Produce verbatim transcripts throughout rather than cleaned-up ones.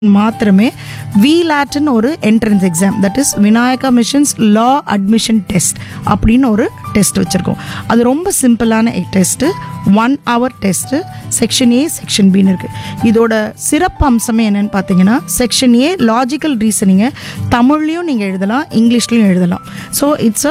மாத்திரமே விலாட்னு ஒரு entrance exam, that is Vinayaka missions law admission test அப்படின்னு ஒரு டெஸ்ட் வச்சுருக்கோம். அது ரொம்ப சிம்பிளான test, one hour test. Section A section பின்னு இருக்குது. இதோட சிறப்பு அம்சமே என்னென்னு பார்த்தீங்கன்னா, செக்ஷன் ஏ லாஜிக்கல் ரீசனிங்கை தமிழ்லையும் நீங்கள் எழுதலாம், இங்கிலீஷ்லையும் எழுதலாம். So it's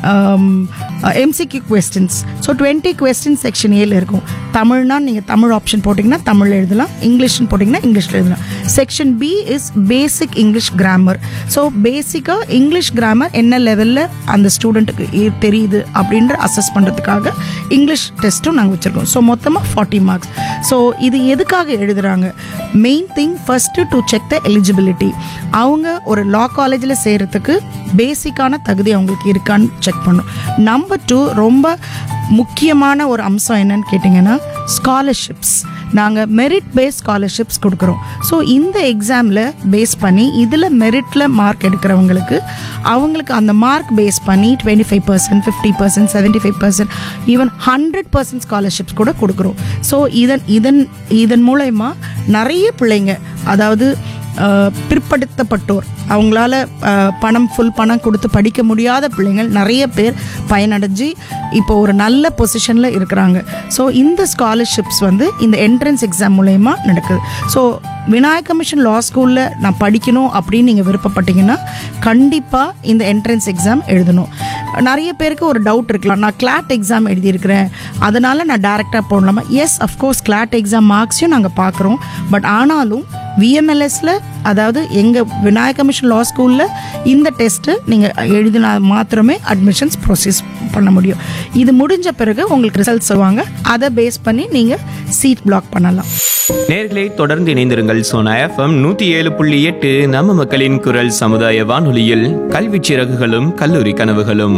a MCQ questions. So twenty questions section ஏல இருக்கும். தமிழ்னா நீங்கள் தமிழ் ஆப்ஷன் போட்டிங்கன்னா தமிழில் எழுதலாம், இங்கிலீஷ்னு போட்டிங்கன்னா இங்கிலீஷில் எழுதலாம். Section B is basic English grammar. So பேசிக்காக இங்கிலீஷ் கிராமர் என்ன லெவலில் அந்த ஸ்டூடெண்ட்டுக்கு தெரியுது அப்படின்ற அசஸ் பண்ணுறதுக்காக இங்கிலீஷ் டெஸ்ட்டும் நாங்கள் வச்சுருக்கோம். ஸோ மொத்தமாக ஃபார்ட்டி மார்க்ஸ். ஸோ இது எதுக்காக எழுதுகிறாங்க? Main thing first to check the eligibility. அவங்க ஒரு லா காலேஜில் சேர்கிறதுக்கு பேசிக்கான தகுதி அவங்களுக்கு இருக்கான்னு செக் பண்ணும். நம்பர் டூ, ரொம்ப முக்கியமான ஒரு அம்சம் என்னன்னு கேட்டிங்கன்னா, ஸ்காலர்ஷிப்ஸ். நாங்கள் மெரிட் பேஸ் ஸ்காலர்ஷிப்ஸ் கொடுக்குறோம். ஸோ இந்த எக்ஸாமில் பேஸ் பண்ணி இதில் மெரிட்டில் மார்க் எடுக்கிறவங்களுக்கு அவங்களுக்கு அந்த மார்க் பேஸ் பண்ணி twenty five percent fifty percent seventy five percent even hundred percent scholarships கூட கொடுக்குறோம். ஸோ இதன் இதன் இதன் மூலயமா நிறைய பிள்ளைங்க, அதாவது பிற்படுத்தப்பட்டோர், அவங்களால பணம் ஃபுல் பணம் கொடுத்து படிக்க முடியாத பிள்ளைங்கள் நிறைய பேர் பயனடைஞ்சு இப்போ ஒரு நல்ல பொசிஷனில் இருக்கிறாங்க. ஸோ இந்த ஸ்காலர்ஷிப்ஸ் வந்து இந்த என்ட்ரன்ஸ் எக்ஸாம் மூலயமா நடக்குது. ஸோ விநாயகா மிஷன் லா ஸ்கூலில் நான் படிக்கணும் அப்படின்னு நீங்கள் விருப்பப்பட்டீங்கன்னா கண்டிப்பாக இந்த என்ட்ரன்ஸ் எக்ஸாம் எழுதணும். நிறைய பேருக்கு ஒரு டவுட் இருக்கலாம், நான் கிளாட் எக்ஸாம் எழுதியிருக்கிறேன் அதனால் நான் டைரெக்டாக போடலாமா? எஸ், அஃப்கோர்ஸ் கிளாட் எக்ஸாம் மார்க்ஸையும் நாங்கள் பார்க்குறோம். பட் ஆனாலும் விஎம்எல்எஸில், அதாவது எங்கள் விநாயகா மிஷன் லா ஸ்கூலில் இந்த டெஸ்ட்டு நீங்கள் எழுதினா மாத்திரமே அட்மிஷன்ஸ் ப்ரொசீஸ் பண்ண முடியும். இது முடிஞ்ச பிறகு உங்களுக்கு ரிசல்ட் சொல்லுவாங்க, அதை பேஸ் பண்ணி நீங்கள் சீட் பிளாக் பண்ணலாம். நேர்களை தொடர்ந்து இணைந்திருங்கள். சோனா எஃப்எம் நூத்தி ஏழு புள்ளி எட்டு, நம்ம மக்களின் குரல் சமுதாய வானொலியில் கல்வி சிறகுகளும் கல்லூரி கனவுகளும்.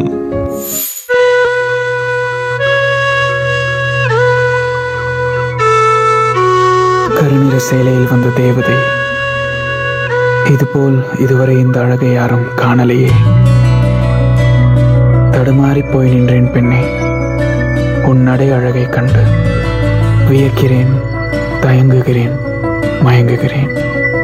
கருநிற சேலையில் வந்த தேவதை, இதுபோல் இதுவரை இந்த அழகை யாரும் காணலையே. தடுமாறி போய் நின்றேன் பெண்ணே, உன் நடை அழகை கண்டு வியக்கிறேன், தயங்குகிறேன், மயங்குகிறேன்.